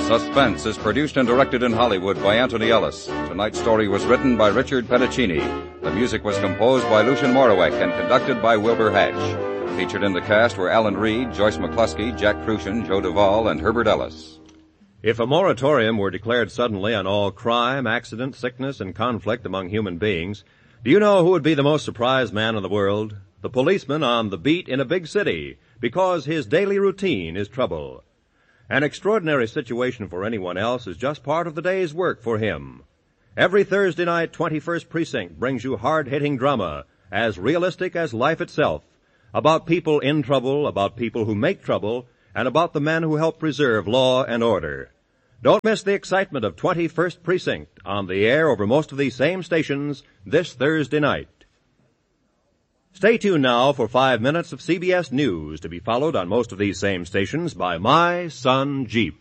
Suspense is produced and directed in Hollywood by Anthony Ellis. Tonight's story was written by Richard Pedicini. The music was composed by Lucien Moraweck and conducted by Wilbur Hatch. Featured in the cast were Alan Reed, Joyce McCluskey, Jack Crucian, Joe Duvall, and Herbert Ellis. If a moratorium were declared suddenly on all crime, accident, sickness, and conflict among human beings, do you know who would be the most surprised man in the world? The policeman on the beat in a big city, because his daily routine is trouble. An extraordinary situation for anyone else is just part of the day's work for him. Every Thursday night, 21st Precinct brings you hard-hitting drama, as realistic as life itself, about people in trouble, about people who make trouble, and about the men who help preserve law and order. Don't miss the excitement of 21st Precinct on the air over most of these same stations this Thursday night. Stay tuned now for 5 minutes of CBS News, to be followed on most of these same stations by My Sun Jeep.